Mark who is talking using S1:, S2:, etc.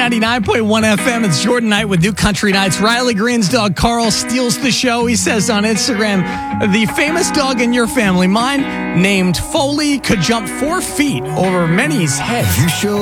S1: 99.1 FM. It's Jordan Knight with New Country Nights. Riley Green's dog Carl steals the show. He says on Instagram, the famous dog in your family, mine, named Foley, could jump 4 feet over Manny's head.